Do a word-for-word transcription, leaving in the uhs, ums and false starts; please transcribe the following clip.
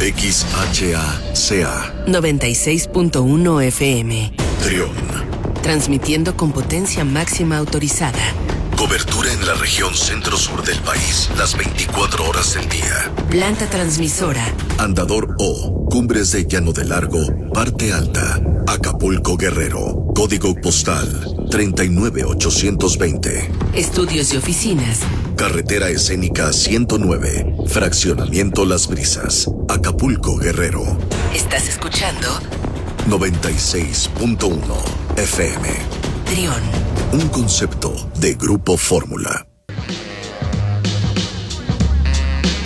X H A C A noventa y seis punto uno F M. Trión. Transmitiendo con potencia máxima autorizada. Cobertura en la región centro-sur del país, las veinticuatro horas del día. Planta transmisora. Andador O, Cumbres de Llano de Largo, Parte Alta, Acapulco, Guerrero. Código postal treinta y nueve ochocientos veinte. Estudios y oficinas. Carretera escénica ciento nueve, Fraccionamiento Las Brisas, Acapulco, Guerrero. ¿Estás escuchando? noventa y seis punto uno F M. Trión. Un concepto de Grupo Fórmula.